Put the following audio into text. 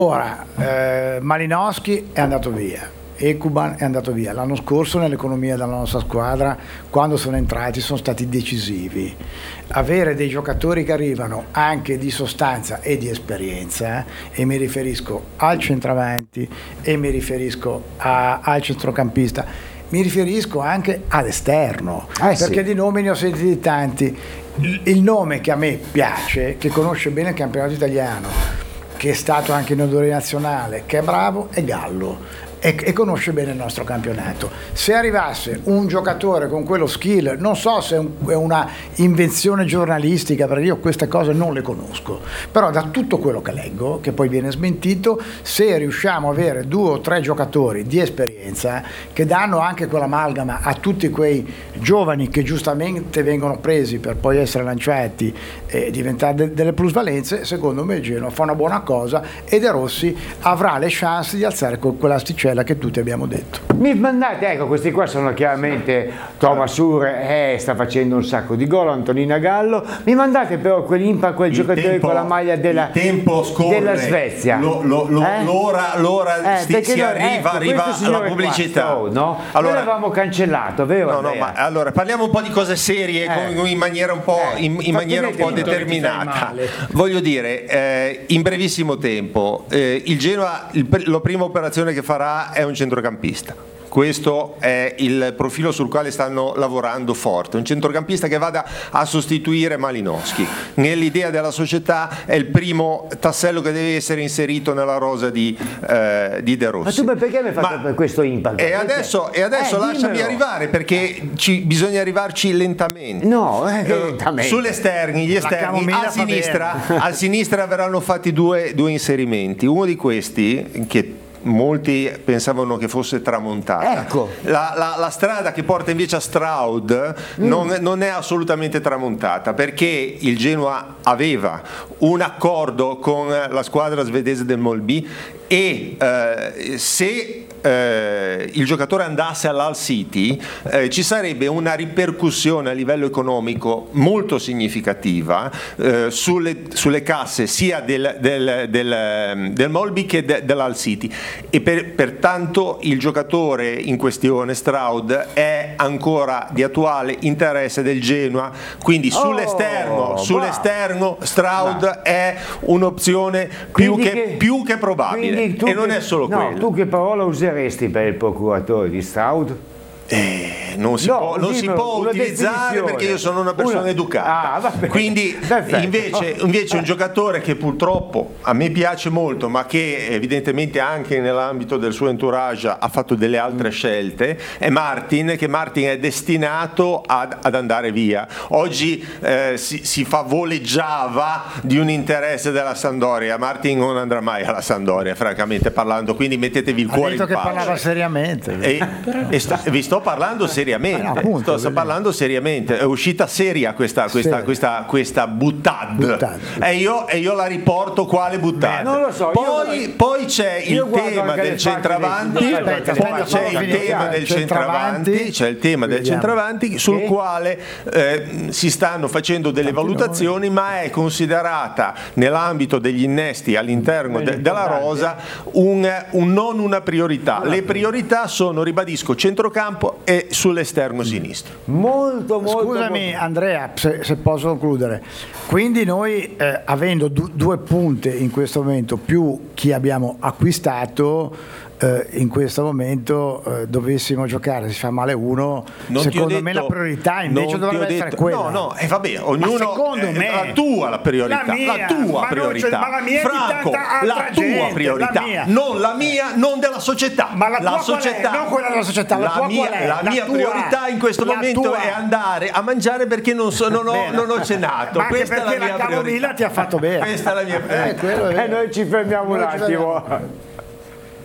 Ora, Malinowski è andato via, Ekuban è andato via. L'anno scorso nell'economia della nostra squadra, quando sono entrati, sono stati decisivi. Avere dei giocatori che arrivano anche di sostanza e di esperienza, e mi riferisco al centravanti e mi riferisco al centrocampista, mi riferisco anche all'esterno, perché sì, di nomi ne ho sentiti tanti. Il nome che a me piace, che conosce bene il campionato italiano, che è stato anche in odore nazionale, che è bravo, è Gallo e conosce bene il nostro campionato. Se arrivasse un giocatore con quello skill, non so se è una invenzione giornalistica, perché io queste cose non le conosco, però da tutto quello che leggo, che poi viene smentito, se riusciamo a avere 2 o 3 giocatori di esperienza che danno anche quell'amalgama a tutti quei giovani che giustamente vengono presi per poi essere lanciati e diventare delle plusvalenze, secondo me il Genoa fa una buona cosa e De Rossi avrà le chance di alzare quell'asticella che tutti abbiamo detto. Mi mandate, ecco, questi qua sono chiaramente Thomas Ure, sta facendo un sacco di gol, Antonina Gallo. Mi mandate però quel giocatore con la maglia della Svezia. L'ora si arriva alla pubblicità. No? Allora, noi l'avevamo cancellato, vero? No, ma allora parliamo un po' di cose serie in maniera un po', in maniera un po' determinata. Voglio dire, in brevissimo tempo, il Genoa, la prima operazione che farà è un centrocampista. Questo è il profilo sul quale stanno lavorando forte, un centrocampista che vada a sostituire Malinowski. Nell'idea della società è il primo tassello che deve essere inserito nella rosa di De Rossi. Ma tu perché mi hai fatto questo impact? E adesso lasciami arrivare, perché bisogna arrivarci lentamente. No, lentamente. Gli esterni, a sinistra verranno fatti due inserimenti. Uno di questi, che molti pensavano che fosse tramontata, ecco. La strada che porta invece a Stroud non è assolutamente tramontata, perché il Genoa aveva un accordo con la squadra svedese del Molby e se il giocatore andasse all'Hull City ci sarebbe una ripercussione a livello economico molto significativa sulle casse sia del Molby che dell'Hull City, e pertanto il giocatore in questione, Stroud, è ancora di attuale interesse del Genoa, quindi sull'esterno Stroud è un'opzione più che probabile, e non è solo quello. Tu che parola useresti per il procuratore di Stroud? Non si può utilizzare, perché io sono una persona educata. Quindi invece un giocatore che purtroppo a me piace molto, ma che evidentemente anche nell'ambito del suo entourage ha fatto delle altre scelte, è Martin, che Martin è destinato ad andare via. Oggi si favoleggiava di un interesse della Sampdoria. Martin non andrà mai alla Sampdoria, francamente parlando, quindi mettetevi il cuore in pace. Ha detto che parlava seriamente. Vi sto parlando seriamente, sto parlando seriamente. È uscita seria questa buttad. E io la riporto quale buttad. Non lo so. Poi c'è il tema del centravanti, c'è il tema del centravanti sul quale si stanno facendo delle valutazioni, ma è considerata nell'ambito degli innesti all'interno della rosa non una priorità. Le priorità sono, ribadisco, centrocampo e sull'esterno sinistro. Scusami Andrea, se posso concludere. Quindi noi avendo 2 punte in questo momento più chi abbiamo acquistato, in questo momento dovessimo giocare, si fa male uno, secondo me la priorità invece dovrebbe essere quella. Vabbè, ognuno, secondo me la tua priorità, Franco, la tua priorità, non la mia, non della società. Ma la società, non quella della società, la mia priorità in questo momento è andare a mangiare, perché non ho cenato. Ma questa è la mia priorità. La camomilla ti ha fatto bene. Questa è la mia priorità. Noi ci fermiamo un attimo.